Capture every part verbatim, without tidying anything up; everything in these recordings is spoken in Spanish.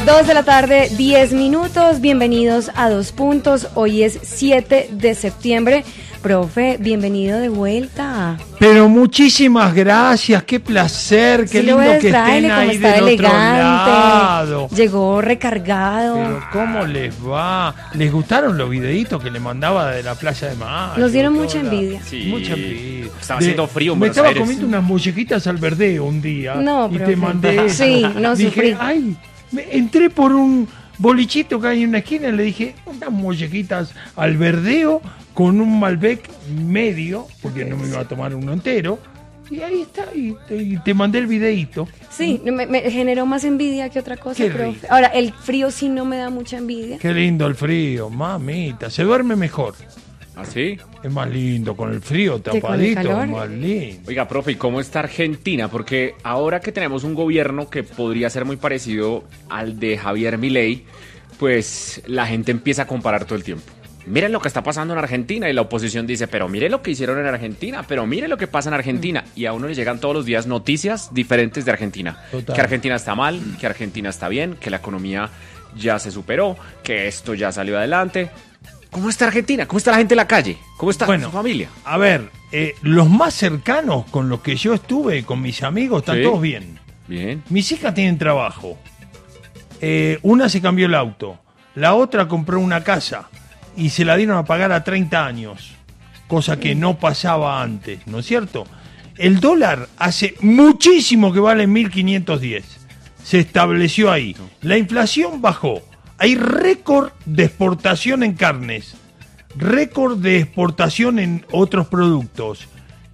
dos de la tarde, diez minutos. Bienvenidos a Dos Puntos. Hoy es siete de septiembre. Profe, bienvenido de vuelta. Pero muchísimas gracias, qué placer, qué sí, lindo que estén ahí está del elegante, otro lado. Llegó recargado. Pero ¿cómo les va? ¿Les gustaron los videitos que le mandaba de la playa de Mayo? Nos dieron mucha envidia. Sí, mucha envidia. Estaba haciendo frío en Me Buenos estaba Aires. comiendo unas mollejitas al verdeo un día. No, y profe. te mandé eso. Sí, no Dije, sufrí. ay, me entré por un bolichito que hay en una esquina y le dije, unas mollejitas al verdeo con un Malbec medio, porque no me iba a tomar uno entero. Y ahí está, y te, y te mandé el videíto. Sí, me, me generó más envidia que otra cosa, Qué profe. rico. Ahora, el frío sí no me da mucha envidia. Qué lindo el frío, mamita. Se duerme mejor. ¿Ah, sí? Es más lindo con el frío, Que con el tapadito, calor. es más lindo. Oiga, profe, ¿y cómo está Argentina? Porque ahora que tenemos un gobierno que podría ser muy parecido al de Javier Milei, pues la gente empieza a comparar todo el tiempo. Miren lo que está pasando en Argentina y la oposición dice, pero mire lo que hicieron en Argentina, pero mire lo que pasa en Argentina. Y a uno le llegan todos los días noticias diferentes de Argentina. Total. Que Argentina está mal, que Argentina está bien, que la economía ya se superó, que esto ya salió adelante. ¿Cómo está Argentina? ¿Cómo está la gente en la calle? ¿Cómo está Bueno, su familia? A ver, eh, los más cercanos con los que yo estuve, con mis amigos, están Sí. todos bien. Bien. Mis hijas tienen trabajo. Eh, una se cambió el auto, la otra compró una casa y se la dieron a pagar a treinta años, cosa que no pasaba antes, ¿no es cierto? El dólar hace muchísimo que vale mil quinientos diez. Se estableció ahí. La inflación bajó. Hay récord de exportación en carnes, récord de exportación en otros productos.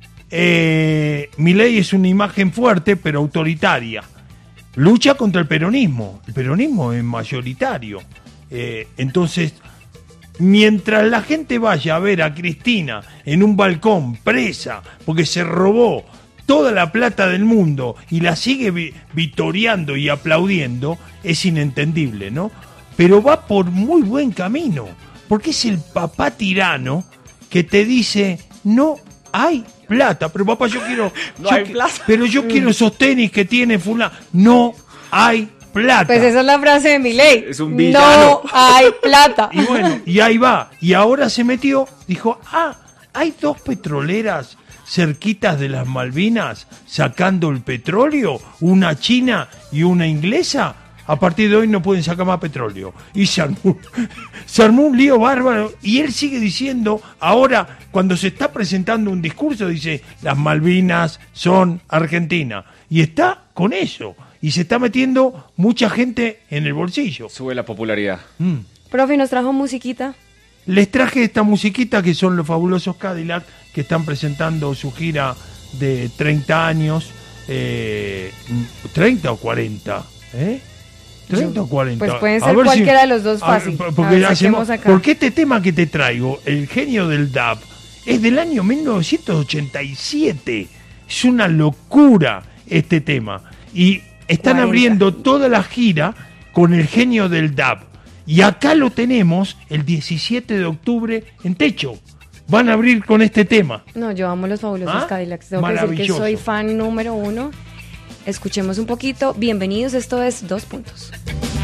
Eh, Milei es una imagen fuerte pero autoritaria. Lucha contra el peronismo. El peronismo es mayoritario. Eh, entonces, mientras la gente vaya a ver a Cristina en un balcón presa porque se robó toda la plata del mundo y la sigue vi- vitoreando y aplaudiendo, es inentendible, ¿no? Pero va por muy buen camino, porque es el papá tirano que te dice, no hay plata, pero papá yo quiero... No yo hay qui- plata. Pero yo quiero esos tenis que tiene fulano. No hay plata. Pues esa es la frase de Milei. Es un villano. No hay plata. Y bueno, y ahí va. Y ahora se metió, dijo, ah, hay dos petroleras cerquitas de las Malvinas sacando el petróleo, una china y una inglesa. A partir de hoy no pueden sacar más petróleo. Y se armó, se armó un lío bárbaro. Y él sigue diciendo, ahora cuando se está presentando un discurso, dice, las Malvinas son Argentina. Y está con eso. Y se está metiendo mucha gente en el bolsillo. Sube la popularidad. Mm. Profe, ¿nos trajo musiquita? Les traje esta musiquita que son los fabulosos Cadillac, que están presentando su gira de treinta años, eh, treinta o cuarenta, ¿eh? treinta Yo- o cuarenta. pues pueden A ser ver cualquiera de los dos a- fácil. porque A ver, hacemos- saquemos acá. porque este tema que te traigo, El genio del D A P, es del año mil novecientos ochenta y siete. Es una locura este tema. Y están cuarenta. abriendo toda la gira con El genio del D A P. Y acá lo tenemos el diecisiete de octubre en Techo. Van a abrir con este tema. No, yo amo los fabulosos ¿Ah? Cadillacs. Tengo que decir que Maravilloso. soy fan número uno. Escuchemos un poquito. Bienvenidos, esto es Dos Puntos.